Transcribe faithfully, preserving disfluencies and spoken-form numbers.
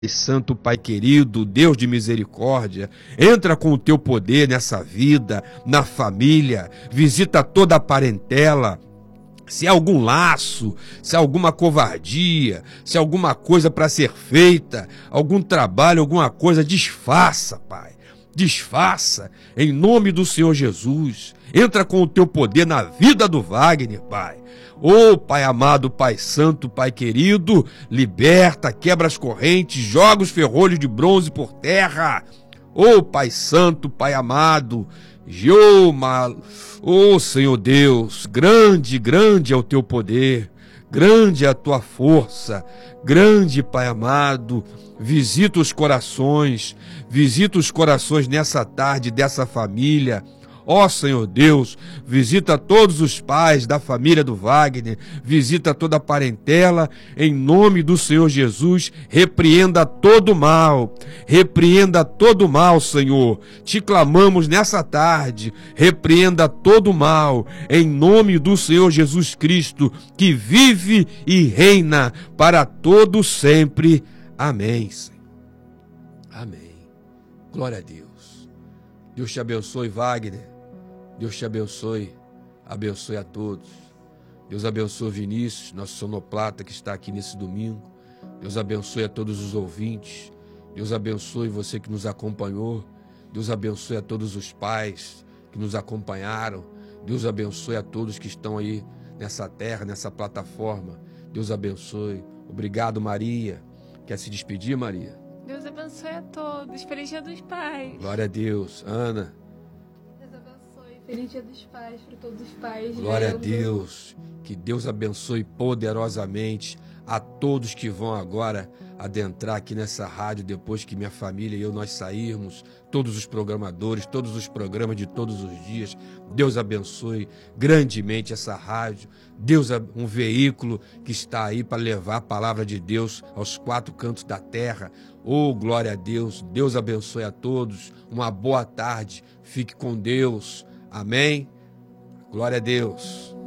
Santo Pai querido, Deus de misericórdia, entra com o teu poder nessa vida, na família, visita toda a parentela. Se há algum laço, se há alguma covardia, se há alguma coisa para ser feita, algum trabalho, alguma coisa, desfaça, Pai. Desfaça, em nome do Senhor Jesus. Entra com o teu poder na vida do Wagner, Pai. Ô, Pai amado, Pai santo, Pai querido, liberta, quebra as correntes, joga os ferrolhos de bronze por terra. Ô, Pai santo, Pai amado, Jeová, ô Senhor Deus, grande, grande é o teu poder, grande é a tua força, grande, Pai amado, visita os corações, visita os corações nessa tarde dessa família. Ó Senhor Deus, visita todos os pais da família do Wagner, visita toda a parentela, em nome do Senhor Jesus, repreenda todo mal, repreenda todo mal, Senhor, te clamamos nessa tarde, repreenda todo mal, em nome do Senhor Jesus Cristo, que vive e reina para todo sempre. Amém, Senhor. Amém. Glória a Deus. Deus te abençoe, Wagner. Deus te abençoe, abençoe a todos. Deus abençoe o Vinícius, nosso sonoplata que está aqui nesse domingo. Deus abençoe a todos os ouvintes. Deus abençoe você que nos acompanhou. Deus abençoe a todos os pais que nos acompanharam. Deus abençoe a todos que estão aí nessa terra, nessa plataforma. Deus abençoe. Obrigado, Maria. Quer se despedir, Maria? Deus abençoe a todos. Feliz Dia dos Pais. Glória a Deus. Ana. Feliz Dia dos Pais para todos os pais. Glória a Deus. Que Deus abençoe poderosamente a todos que vão agora adentrar aqui nessa rádio depois que minha família e eu nós sairmos, todos os programadores, todos os programas de todos os dias. Deus abençoe grandemente essa rádio. Deus é um veículo que está aí para levar a palavra de Deus aos quatro cantos da terra. Oh, glória a Deus. Deus abençoe a todos. Uma boa tarde. Fique com Deus. Amém? Glória a Deus.